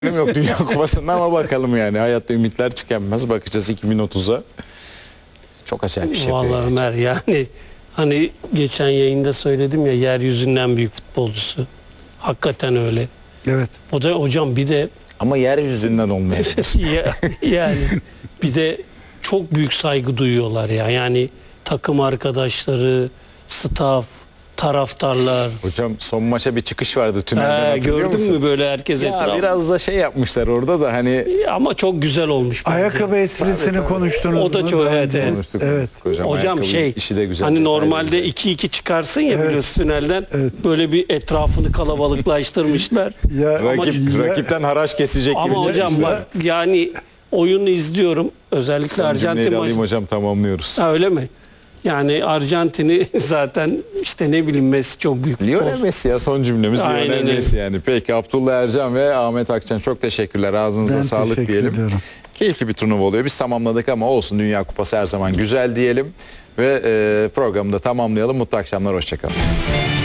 Yok Dünya Kupası'nda ama bakalım yani. Hayatta ümitler tükenmez. Bakacağız 2030'a. Çok acayip bir şey. Vallahi Ömer, yani hani geçen yayında söyledim ya, yeryüzünün en büyük futbolcusu. Hakikaten öyle. Evet. O da hocam bir de Ama yeryüzünden olmayabilir. yani bir de çok büyük saygı duyuyorlar ya. Yani takım arkadaşları, staff, taraftarlar. Hocam son maça bir çıkış vardı tünelden, hatırlıyor Gördün musun? mü böyle herkes Ya etrafında? biraz da şey yapmışlar orada da hani. Ama çok güzel olmuş bence. Ayakkabı esprisini konuştunuz. O da mu? çok, Daha evet, önce. evet. Konuştuk Evet. hocam. Hocam Ayakkabı işi de güzel. hani detaylı normalde güzel. 2-2 çıkarsın ya, Evet. biliyorsun tünelden, Evet. böyle bir etrafını kalabalıklaştırmışlar. Ya, Rakipten haraç kesecek gibi. Ama hocam çıkmışlar. bak, yani oyunu izliyorum, özellikle Son Arjantin cümleyi de maçı. alayım hocam, tamamlıyoruz. Ha, öyle mi? Yani Arjantin'i zaten işte ne bileyim, Messi çok büyük Lionel futbolcu. Messi ya, son cümlemiz Aynen Lionel öyle. Messi yani. Peki Abdullah Ercan ve Ahmet Akçan, çok teşekkürler. Ağzınıza Ben sağlık teşekkür diyelim. ediyorum. Keyifli bir turnuva oluyor. Biz tamamladık ama olsun, Dünya Kupası her zaman güzel diyelim. Ve programı da tamamlayalım. Mutlu akşamlar, hoşçakalın.